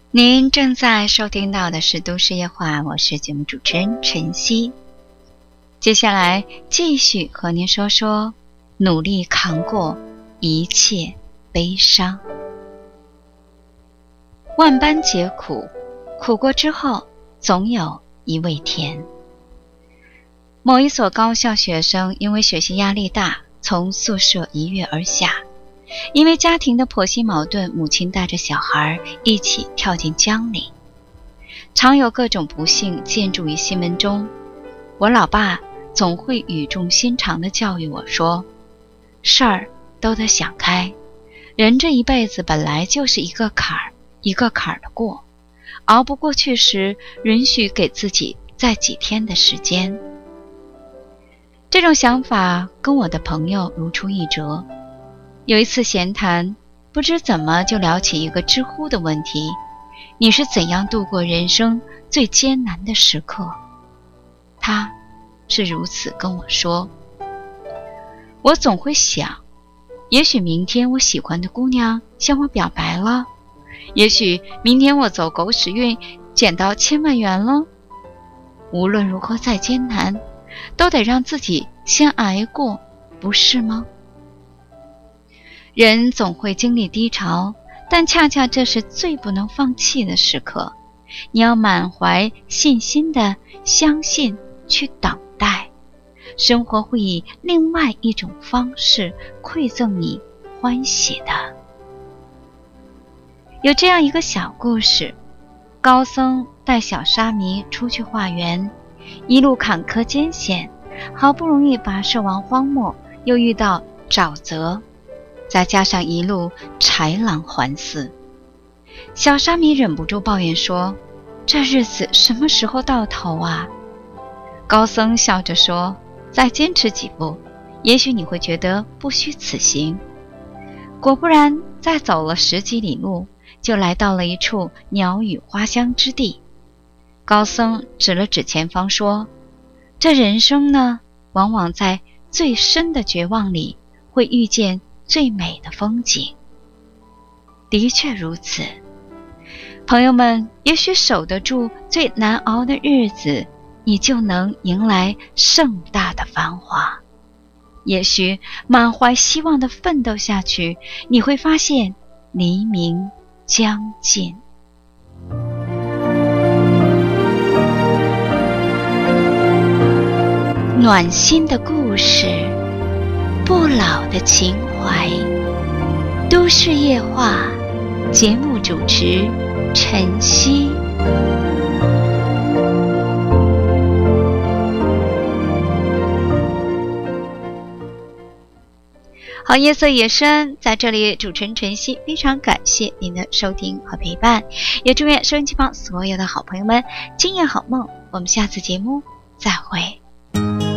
您正在收听到的是都市夜话，我是节目主持人晨曦。接下来继续和您说说努力扛过一切悲伤。万般皆苦，苦过之后总有一味甜。某一所高校学生因为学习压力大，从宿舍一跃而下，因为家庭的婆媳矛盾，母亲带着小孩一起跳进江里。常有各种不幸见诸于新闻中，我老爸总会语重心长地教育我说，事儿都得想开，人这一辈子本来就是一个坎儿一个坎儿的过，熬不过去时，允许给自己再几天的时间。这种想法跟我的朋友如出一辙。有一次闲谈，不知怎么就聊起一个知乎的问题，你是怎样度过人生最艰难的时刻？他是如此跟我说，我总会想，也许明天我喜欢的姑娘向我表白了，也许明天我走狗屎运捡到1000万元了。无论如何再艰难，都得让自己先挨过，不是吗？人总会经历低潮，但恰恰这是最不能放弃的时刻。你要满怀信心地相信，去等待，生活会以另外一种方式馈赠你欢喜的。有这样一个小故事，高僧带小沙弥出去化缘，一路坎坷艰险，好不容易跋涉完荒漠，又遇到沼泽，再加上一路豺狼环伺，小沙弥忍不住抱怨说，这日子什么时候到头啊？高僧笑着说，再坚持几步，也许你会觉得不虚此行。果不然，再走了10几里路，就来到了一处鸟语花香之地。高僧指了指前方说，这人生呢，往往在最深的绝望里会遇见最美的风景。的确如此，朋友们，也许守得住最难熬的日子，你就能迎来盛大的繁华。也许满怀希望的奋斗下去，你会发现黎明将近。暖心的故事，不老的情怀，都市夜话，节目主持晨曦。好，夜色也深，在这里主持人晨曦非常感谢您的收听和陪伴，也祝愿收音机旁所有的好朋友们今夜好梦，我们下次节目再会。